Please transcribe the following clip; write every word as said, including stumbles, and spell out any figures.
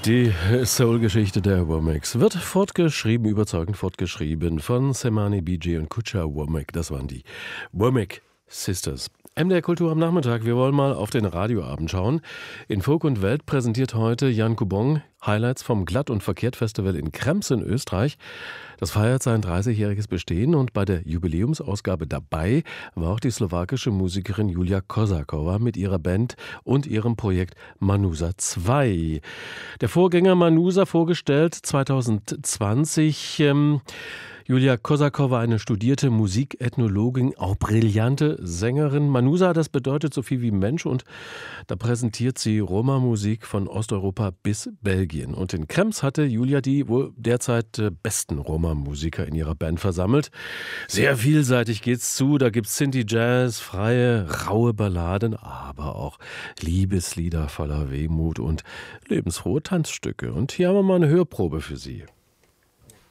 Die Soul-Geschichte der Womack wird fortgeschrieben, überzeugend fortgeschrieben von Semani, B J und Kucha Womack. Das waren die Womack Sisters. M D R Kultur am Nachmittag. Wir wollen mal auf den Radioabend schauen. In Folk und Welt präsentiert heute Jan Kubong Highlights vom Glatt- und Verkehrt-Festival in Krems in Österreich. Das feiert sein dreißigjähriges Bestehen und bei der Jubiläumsausgabe dabei war auch die slowakische Musikerin Julia Kosakowa mit ihrer Band und ihrem Projekt Manusa zwei. Der Vorgänger Manusa vorgestellt zwanzig zwanzig. Ähm, Julia Kosakowa, eine studierte Musikethnologin, auch brillante Sängerin. Manusa, das bedeutet so viel wie Mensch, und da präsentiert sie Roma-Musik von Osteuropa bis Belgien. Und in Krems hatte Julia die wohl derzeit besten Roma-Musiker in ihrer Band versammelt. Sehr vielseitig geht's zu, da gibt's Sinti-Jazz, freie, raue Balladen, aber auch Liebeslieder voller Wehmut und lebensfrohe Tanzstücke. Und hier haben wir mal eine Hörprobe für Sie.